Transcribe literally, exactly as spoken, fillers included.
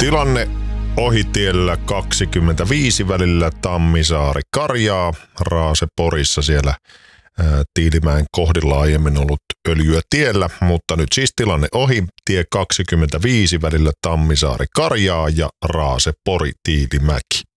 Tilanne ohitiellä kaksikymmentäviisi välillä Tammisaari-Karjaa, Raase Porissa siellä ää, Tiilimäen kohdilla aiemmin ollut öljyä tiellä, mutta nyt siis tilanne ohi, tie kaksikymmentäviisi välillä Tammisaari-Karjaa ja Raase Pori Tiilimäki.